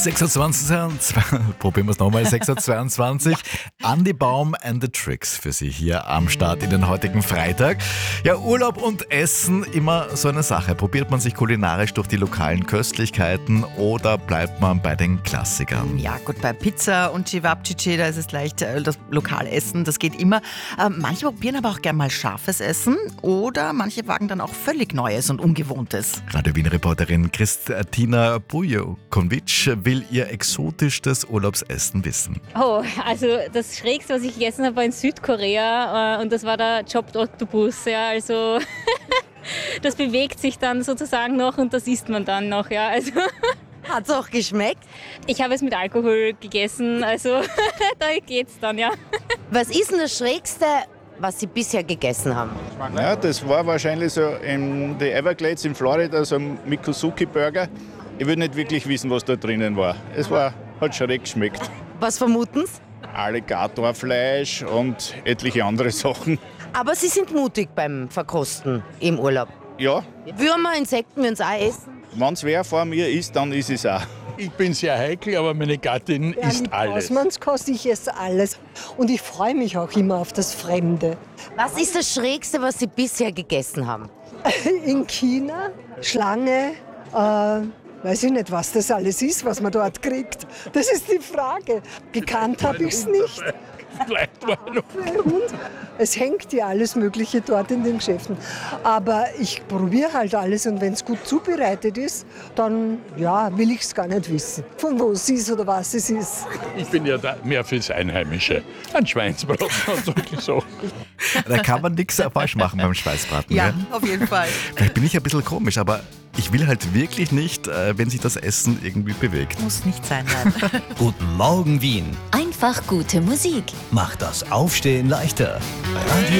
6.22 probieren wir es nochmal, 6.22 Andi Baum and the Tricks für Sie hier am Start in den heutigen Freitag. Ja, Urlaub und Essen, immer so eine Sache. Probiert man sich kulinarisch durch die lokalen Köstlichkeiten oder bleibt man bei den Klassikern? Ja gut, bei Pizza und Cevapcici, da ist es leicht das Lokalessen, das geht immer. Manche probieren aber auch gerne mal scharfes Essen oder manche wagen dann auch völlig Neues und Ungewohntes. Radio Wien-Reporterin Christina Bujokovic will ihr exotischstes Urlaubsessen wissen. Oh, also das Schrägste, was ich gegessen habe, war in Südkorea und das war der Chopped Octopus. Ja, also das bewegt sich dann sozusagen noch und das isst man dann noch. Ja, also. Hat es auch geschmeckt? Ich habe es mit Alkohol gegessen, also da geht's dann, ja. Was ist denn das Schrägste, was Sie bisher gegessen haben? Ja, das war wahrscheinlich so in den Everglades in Florida, so ein Mikosuki-Burger. Ich würde nicht wirklich wissen, was da drinnen war. Hat schräg geschmeckt. Was vermuten Sie? Alligatorfleisch und etliche andere Sachen. Aber Sie sind mutig beim Verkosten im Urlaub. Ja, Würmer, Insekten wir uns auch essen? wenn es wer vor mir isst, dann ist es auch. Ich bin sehr heikel, aber meine Gattin isst alles. Hausmannskost, ich esse alles. Und ich freue mich auch immer auf das Fremde. Was ist das Schrägste, was Sie bisher gegessen haben? In China, Schlange, weiß ich nicht, was das alles ist, was man dort kriegt. Das ist die Frage. Gekannt habe ich es nicht. Vielleicht war noch. Und es hängt ja alles Mögliche dort in den Geschäften. Aber ich probiere halt alles und wenn es gut zubereitet ist, dann will ich es gar nicht wissen, von wo es ist oder was es ist. Ich bin ja da mehr fürs Einheimische. Ein Schweinsbraten und solche Sachen. Da kann man nichts falsch machen beim Schweißbraten. Ja, gell? auf jeden Fall. Vielleicht bin ich ein bisschen komisch, aber ich will halt wirklich nicht, wenn sich das Essen irgendwie bewegt. Muss nicht sein, nein. Guten Morgen Wien. Einfach gute Musik. Macht das Aufstehen leichter. Radio